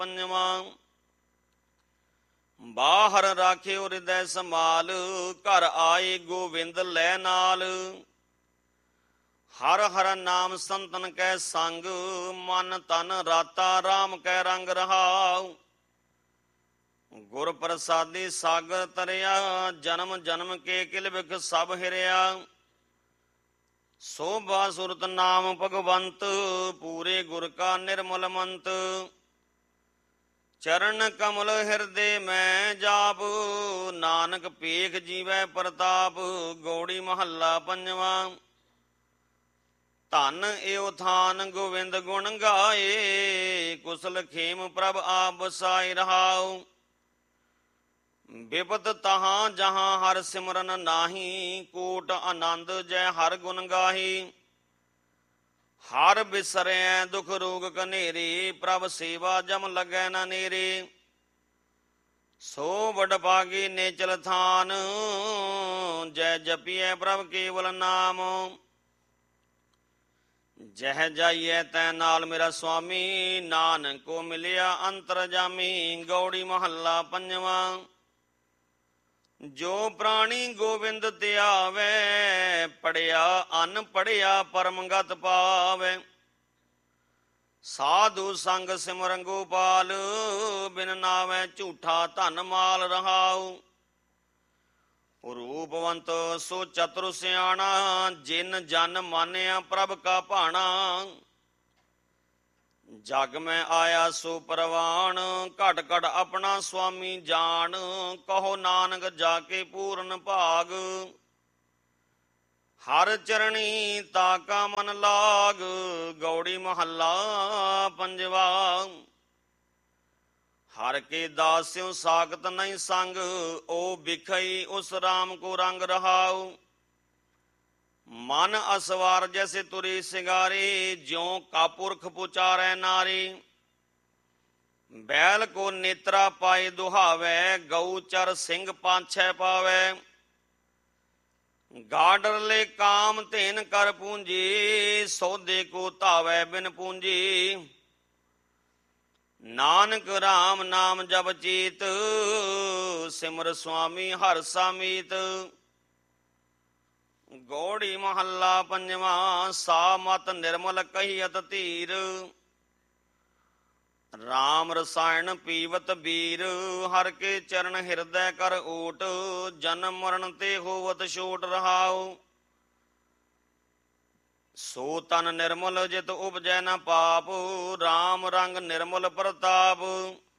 ਪੰਜਵਾਂ। ਬਾਹਰ ਰਾਖਿਓ ਹਿਰਦੈ ਸੰਭਾਲ, ਘਰ ਆਏ ਗੋਵਿੰਦ ਲੈ ਨਾਲ। ਹਰ ਹਰ ਨਾਮ ਸੰਤਨ ਕੈ ਸੰਗ, ਮਨ ਤਨ ਰਾਤਾ ਰਾਮ ਕੈ ਰੰਗ ਰਹਾਉ। ਗੁਰ ਪ੍ਰਸਾਦੀ ਸਾਗਰ ਤਰਿਆ, ਜਨਮ ਜਨਮ ਕੇ ਕਿਲ ਬਿਖ ਸਭ ਹਿਰਿਆ। ਸੋਭਾ ਸੁਰਤ ਨਾਮ ਭਗਵੰਤ, ਪੂਰੇ ਗੁਰ ਕਾ ਨਿਰਮਲ ਮੰਤ। ਚਰਨ ਕਮਲ ਹਿਰਦੇ ਮੈਂ ਜਾਪ, ਨਾਨਕ ਪੇਖ ਜੀਵੈ ਪ੍ਰਤਾਪ। ਗੌੜੀ ਮਹੱਲਾ ਪੰਜਵਾਂ। ਧਨ ਏਉ ਥਾਨ ਗੋਵਿੰਦ ਗੁਣ ਗਾਏ, ਕੁਸਲ ਖੇਮ ਪ੍ਰਭ ਆਪ ਬਸਾਈ ਰਹਾਉ। ਬਿਪਤ ਤਹਾਂ ਜਹਾਂ ਹਰ ਸਿਮਰਨ ਨਾਹੀ, ਕੋਟ ਆਨੰਦ ਜੈ ਹਰ ਗੁਣ ਗਾਹੀ। ਹਰ ਬਿਸਰੈ ਦੁਖ ਰੋਗ ਕਨੇਰੇ, ਪ੍ਰਭ ਸੇਵਾ ਜਮ ਲੱਗੈ ਨ ਨੇਰੇ। ਸੋ ਵਡ ਭਾਗੀ ਨੇਚਲ ਥਾਨ, ਜੈ ਜਪੀਐ ਪ੍ਰਭ ਕੇਵਲ ਨਾਮ। ਜਹ ਜਾਈਐ ਤੈ ਨਾਲ ਮੇਰਾ ਸੁਆਮੀ, ਨਾਨਕ ਕੋ ਮਿਲਿਆ ਅੰਤਰਜਾਮੀ। ਗੌੜੀ ਮਹੱਲਾ ਪੰਜਵਾਂ। ਜੋ ਪ੍ਰਾਣੀ ਗੋਵਿੰਦ ਧਿਆਵੈ, ਪੜਿਆ ਅਨ ਪੜਿਆ ਪਰਮ ਗਤ ਪਾਵੈ। ਸਾਧੂ ਸੰਗ ਸਿਮਰਨ ਗੋਪਾਲ, ਬਿਨ ਨਾਵੈ ਝੂਠਾ ਧਨ ਮਾਲ ਰਹਾਉ। ਰੂਪਵੰਤ ਸੋ ਚਤੁਰ ਸਿਆਣਾ, ਜਿਨ ਜਨ ਮਾਨਿਆ ਪ੍ਰਭ ਕਾ ਭਾਣਾ। ਜਗ ਮੈਂ ਆਇਆ ਸੋ ਪ੍ਰਵਾਨ, ਘਟ ਘਟ ਆਪਣਾ ਸੁਆਮੀ ਜਾਣ। ਕਹੋ ਨਾਨਕ ਜਾ ਕੇ ਪੂਰਨ ਭਾਗ, ਹਰ ਚਰਣੀ ਤਾਕਾ ਮਨ ਲਾਗ। ਗੌੜੀ ਮਹੱਲਾ ਪੰਜਵਾ। ਹਰ ਕੇ ਦਾਸਿਓ ਸਾਖਤ ਨਹੀਂ ਸੰਗ, ਓ ਬਿਖਈ ਉਸ ਰਾਮ ਕੋ ਰੰਗ ਰਹਾਉ। ਮਨ ਅਸਵਾਰ ਜੈਸੇ ਤੁਰੀ ਸਿੰਗਾਰੇ, ਜਿਉ ਕਾਪੁਰਖ ਪੁਚਾਰੈ ਨਾਰੀ। ਬੈਲ ਕੋ ਨੇਤਰਾ ਪਾਏ ਦੁਹਾਵੈ, ਗਊ ਚਰ ਸਿੰਘ ਪਾਛੈ ਪਾਵੈ। ਗਾਡਰਲੇ ਕਾਮ ਧੇਨ ਕਰ ਪੂੰਜੀ, ਸੌਦੇ ਕੋ ਧਾਵੈ ਬਿਨ ਪੂੰਜੀ। ਨਾਨਕ ਰਾਮ ਨਾਮ ਜਪ ਚੀਤ, ਸਿਮਰ ਸੁਆਮੀ ਹਰਿ ਸਾਮੀਤ। ਗੌੜੀ ਮਹੱਲਾ ਪੰਜਵਾਂ। ਸਾ ਮਤ ਨਿਰਮਲ ਕਹੀਅਤ ਧੀਰ, ਰਾਮ ਰਸਾਇਣ ਪੀਵਤ ਬੀਰ। ਹਰ ਕੇ ਚਰਨ ਹਿਰਦੈ ਕਰ ਓਟ, ਜਨਮ ਮਰਨ ਤੇ ਹੋਵਤ ਛੋਟ ਰਹਾਉ। ਸੋ ਤਨ ਨਿਰਮਲ ਜਿਤ ਉਪਜੈ ਨ ਪਾਪ, ਰਾਮ ਰੰਗ ਨਿਰਮਲ ਪ੍ਰਤਾਪ।